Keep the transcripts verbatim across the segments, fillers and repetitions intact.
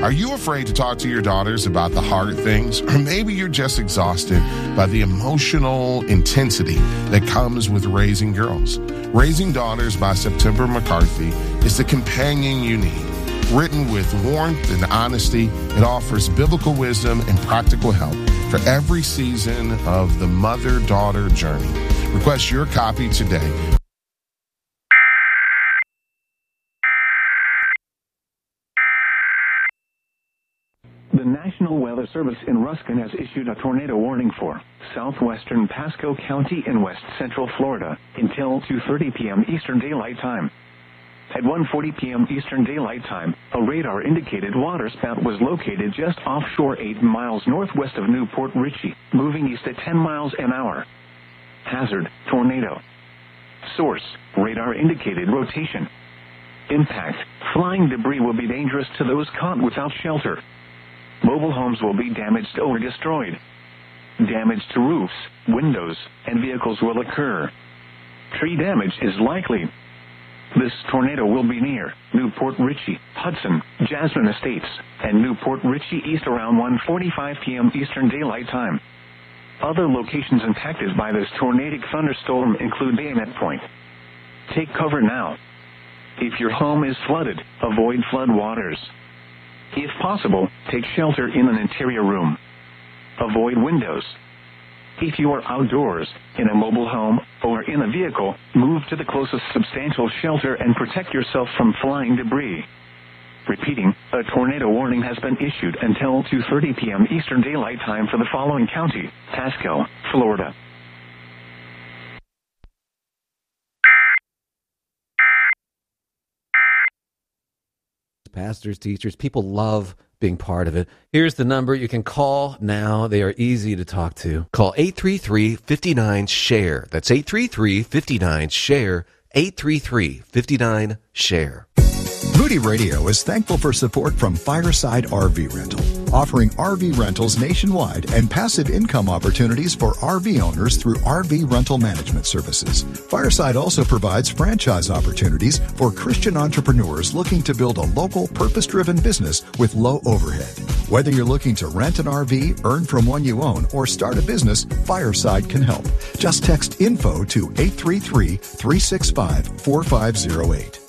Are you afraid to talk to your daughters about the hard things? Or maybe you're just exhausted by the emotional intensity that comes with raising girls. Raising Daughters by September McCarthy is the companion you need. Written with warmth and honesty, it offers biblical wisdom and practical help for every season of the mother-daughter journey. Request your copy today. The National Weather Service in Ruskin has issued a tornado warning for southwestern Pasco County in west central Florida until two thirty p.m. Eastern Daylight Time. At one forty p.m. Eastern Daylight Time, a radar-indicated waterspout was located just offshore eight miles northwest of Newport Richey, moving east at ten miles an hour. Hazard, tornado. Source, radar-indicated rotation. Impact, flying debris will be dangerous to those caught without shelter. Mobile homes will be damaged or destroyed. Damage to roofs, windows, and vehicles will occur. Tree damage is likely. This tornado will be near Newport Richey, Hudson, Jasmine Estates, and Newport Richey East around one forty-five p.m. Eastern Daylight Time. Other locations impacted by this tornadic thunderstorm include Bayonet Point. Take cover now. If your home is flooded, avoid flood waters. If possible, take shelter in an interior room. Avoid windows. If you are outdoors, in a mobile home, or in a vehicle, move to the closest substantial shelter and protect yourself from flying debris. Repeating, a tornado warning has been issued until two thirty p.m. Eastern Daylight Time for the following county: Pasco, Florida. Pastors, teachers, people love being part of it. Here's the number you can call now. They are easy to talk to. Call eight three three, five nine, SHARE. That's eight three three, five nine, SHARE. eight three three, five nine, SHARE. Moody Radio is thankful for support from Fireside R V Rental, offering R V rentals nationwide and passive income opportunities for R V owners through R V rental management services. Fireside also provides franchise opportunities for Christian entrepreneurs looking to build a local, purpose-driven business with low overhead. Whether you're looking to rent an R V, earn from one you own, or start a business, Fireside can help. Just text info to eight three three, three six five, four five zero eight.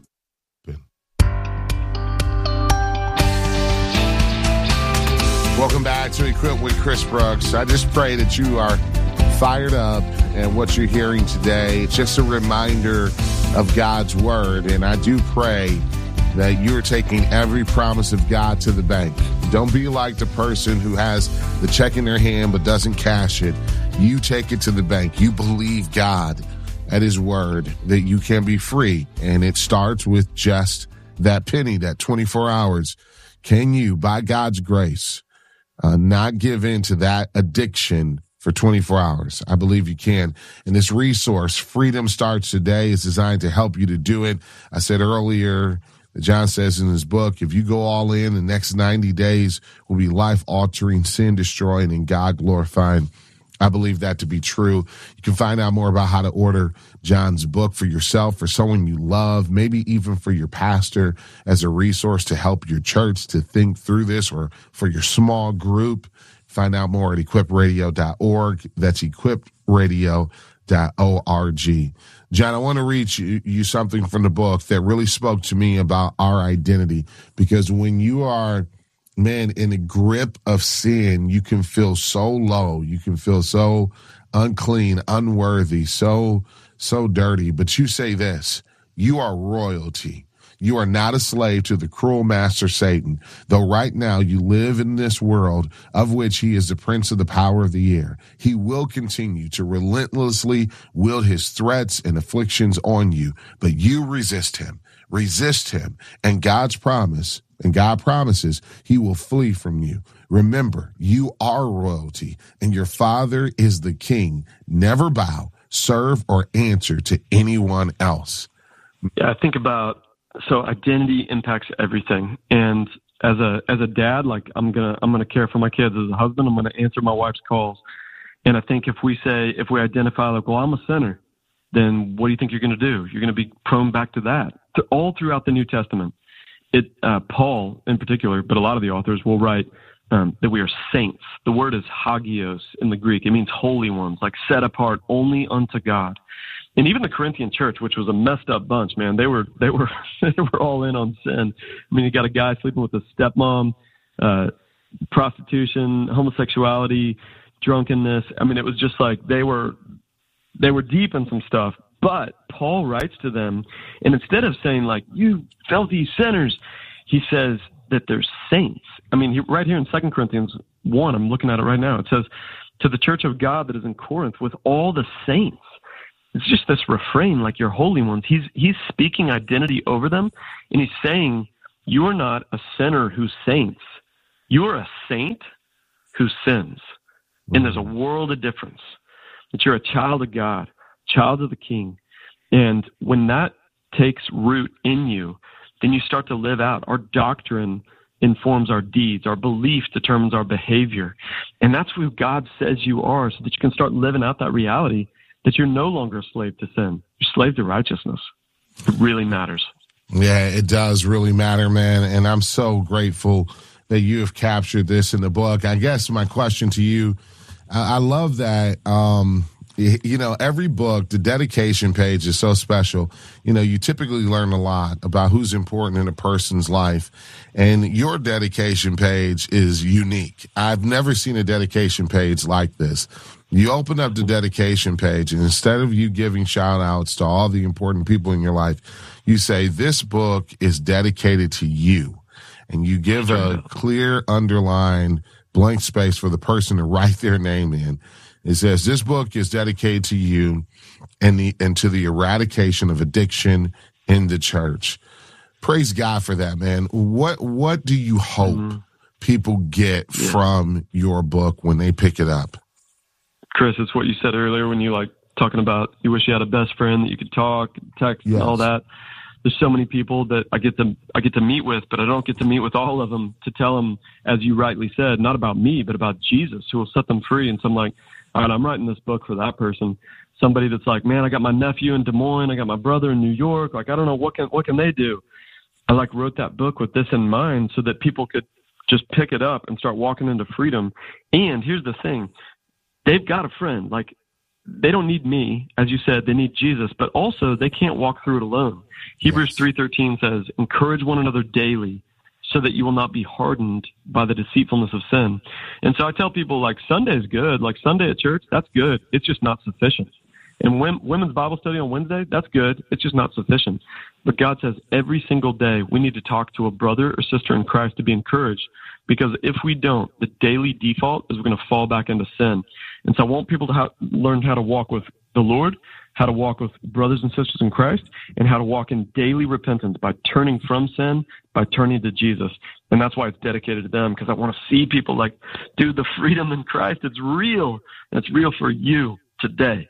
Welcome back to Equip with Chris Brooks. I just pray that you are fired up and what you're hearing today. It's just a reminder of God's word, and I do pray that you're taking every promise of God to the bank. Don't be like the person who has the check in their hand but doesn't cash it. You take it to the bank. You believe God at his word that you can be free, and it starts with just that penny, that twenty-four hours. Can you, by God's grace, Uh, not give in to that addiction for twenty-four hours? I believe you can. And this resource, Freedom Starts Today, is designed to help you to do it. I said earlier, John says in his book, if you go all in, the next ninety days will be life-altering, sin-destroying, and God-glorifying. I believe that to be true. You can find out more about how to order John's book for yourself, for someone you love, maybe even for your pastor as a resource to help your church to think through this, or for your small group. Find out more at equip radio dot org. That's equip radio dot org. John, I want to read you, you something from the book that really spoke to me about our identity, because when you are man, in the grip of sin, you can feel so low. You can feel so unclean, unworthy, so, so dirty. But you say this: you are royalty. You are not a slave to the cruel master Satan, though right now you live in this world of which he is the prince of the power of the air. He will continue to relentlessly wield his threats and afflictions on you, but you resist him. Resist him, and God's promise, and God promises he will flee from you. Remember, you are royalty, and your Father is the King. Never bow, serve, or answer to anyone else. Yeah, I think about, so identity impacts everything. And as a as a dad, like I'm gonna I'm gonna care for my kids. As a husband, I'm gonna answer my wife's calls. And I think if we say if we identify like, well, I'm a sinner, then what do you think you're going to do? You're going to be prone back to that. All throughout the New Testament, it uh, Paul in particular, but a lot of the authors will write um, that we are saints. The word is hagios in the Greek. It means holy ones, like set apart only unto God. And even the Corinthian church, which was a messed up bunch, man, they were they were they were all in on sin. I mean, you got a guy sleeping with his stepmom, uh, prostitution, homosexuality, drunkenness. I mean, it was just like they were they were deep in some stuff. But Paul writes to them, and instead of saying like, you filthy sinners, he says that they're saints. I mean, he, right here in Second Corinthians one, I'm looking at it right now. It says, to the church of God that is in Corinth with all the saints. It's just this refrain, like you're holy ones. He's he's speaking identity over them, and he's saying, you are not a sinner who saints. You are a saint who sins. And there's a world of difference. That you're a child of God, child of the King. And when that takes root in you, then you start to live out. Our doctrine informs our deeds. Our belief determines our behavior. And that's who God says you are, so that you can start living out that reality that you're no longer a slave to sin. You're a slave to righteousness. It really matters. Yeah, it does really matter, man. And I'm so grateful that you have captured this in the book. I guess my question to you, I, I love that, um, you know, every book, the dedication page is so special. You know, you typically learn a lot about who's important in a person's life, and your dedication page is unique. I've never seen a dedication page like this. You open up the dedication page, and instead of you giving shout outs to all the important people in your life, you say, this book is dedicated to you. And you give a clear, underlined, blank space for the person to write their name in. It says, this book is dedicated to you and, the, and to the eradication of addiction in the church. Praise God for that, man. What what do you hope mm-hmm. people get yeah. from your book when they pick it up? Chris, it's what you said earlier when you like talking about you wish you had a best friend that you could talk, text, yes. and all that. There's so many people that I get to I get to meet with, but I don't get to meet with all of them to tell them, as you rightly said, not about me, but about Jesus, who will set them free. And so I'm like, all right, I'm writing this book for that person. Somebody that's like, man, I got my nephew in Des Moines, I got my brother in New York. Like, I don't know, what can what can they do? I like wrote that book with this in mind so that people could just pick it up and start walking into freedom. And here's the thing. They've got a friend. Like, they don't need me, as you said, they need Jesus, but also they can't walk through it alone. Hebrews yes. three thirteen says, encourage one another daily so that you will not be hardened by the deceitfulness of sin. And so I tell people, like, Sunday's good. Like, Sunday at church, that's good. It's just not sufficient. And when, women's Bible study on Wednesday, that's good. It's just not sufficient. But God says every single day we need to talk to a brother or sister in Christ to be encouraged, because if we don't, the daily default is we're going to fall back into sin. And so I want people to ha- learn how to walk with the Lord, how to walk with brothers and sisters in Christ, and how to walk in daily repentance by turning from sin, by turning to Jesus. And that's why it's dedicated to them, because I want to see people like, dude, the freedom in Christ, it's real. And it's real for you today.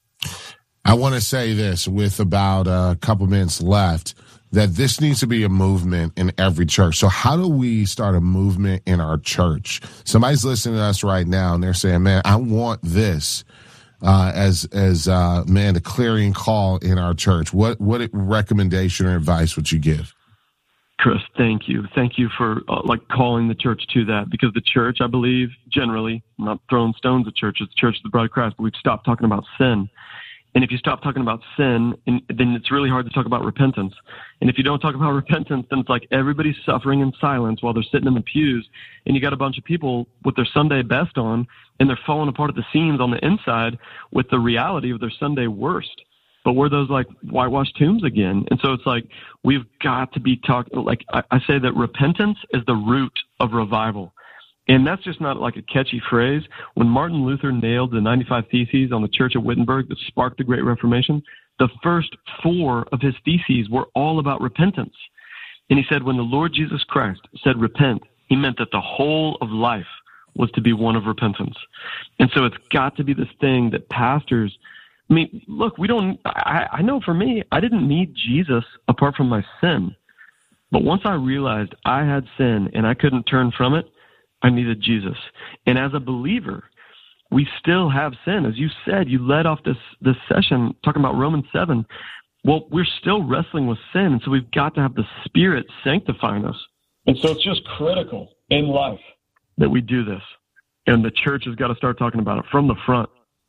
I want to say this with about a couple minutes left, that this needs to be a movement in every church. So how do we start a movement in our church? Somebody's listening to us right now, and they're saying, man, I want this uh, as, as uh, man, a clarion call in our church. What, what recommendation or advice would you give? Chris, thank you. Thank you for uh, like calling the church to that, because the church, I believe, generally, I'm not throwing stones at churches, the church of the bride of Christ, but we've stopped talking about sin. And if you stop talking about sin, then it's really hard to talk about repentance. And if you don't talk about repentance, then it's like everybody's suffering in silence while they're sitting in the pews. And you got a bunch of people with their Sunday best on, and they're falling apart at the seams on the inside with the reality of their Sunday worst. But we're those like whitewashed tombs again. And so it's like we've got to be talking. Like I, I say that repentance is the root of revival. And that's just not like a catchy phrase. When Martin Luther nailed the ninety-five Theses on the Church of Wittenberg that sparked the Great Reformation, the first four of his theses were all about repentance. And he said when the Lord Jesus Christ said repent, he meant that the whole of life was to be one of repentance. And so it's got to be this thing that pastors, I mean, look, we don't, I, I know for me, I didn't need Jesus apart from my sin. But once I realized I had sin and I couldn't turn from it, I needed Jesus. And as a believer, we still have sin. As you said, you led off this, this session talking about Romans seven. Well, we're still wrestling with sin, and so we've got to have the Spirit sanctifying us. And so it's just critical in life that we do this. And the church has got to start talking about it from the front.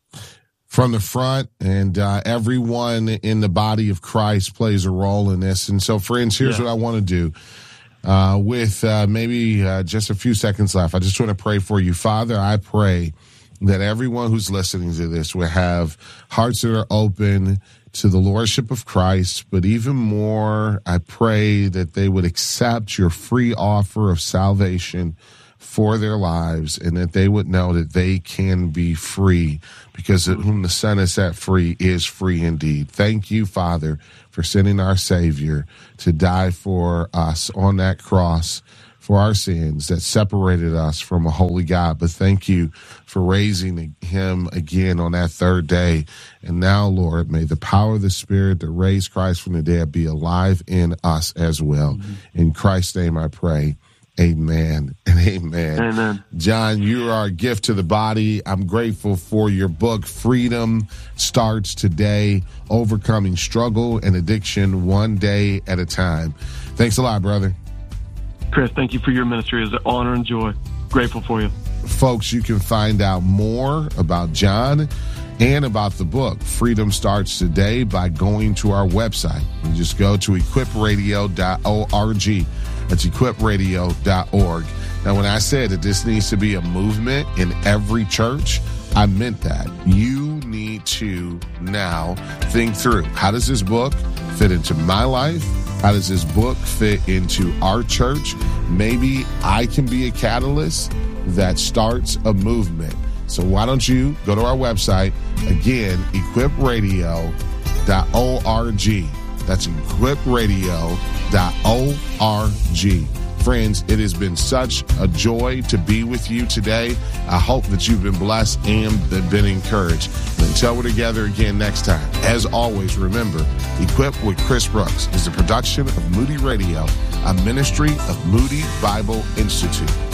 From the front, and uh, everyone in the body of Christ plays a role in this. And so, friends, here's yeah. what I want to do. Uh, with uh, maybe uh, just a few seconds left, I just want to pray for you. Father, I pray that everyone who's listening to this will have hearts that are open to the Lordship of Christ, but even more, I pray that they would accept your free offer of salvation for their lives, and that they would know that they can be free, because whom the Son has set free is free indeed. Thank you, Father, for sending our Savior to die for us on that cross for our sins that separated us from a holy God. But thank you for raising him again on that third day. And now, Lord, may the power of the Spirit that raised Christ from the dead be alive in us as well. Mm-hmm. In Christ's name I pray. Amen and amen. Amen. John, you are a gift to the body. I'm grateful for your book, Freedom Starts Today, Overcoming Struggle and Addiction One Day at a Time. Thanks a lot, brother. Chris, thank you for your ministry. It's an honor and joy. Grateful for you. Folks, you can find out more about John and about the book, Freedom Starts Today, by going to our website. You just go to equip radio dot org. That's equip radio dot org. Now, when I said that this needs to be a movement in every church, I meant that. You need to now think through, how does this book fit into my life? How does this book fit into our church? Maybe I can be a catalyst that starts a movement. So why don't you go to our website, again, equip radio dot org. That's equip radio dot org. Friends, it has been such a joy to be with you today. I hope that you've been blessed and been encouraged. And until we're together again next time, as always, remember, Equip with Chris Brooks is a production of Moody Radio, a ministry of Moody Bible Institute.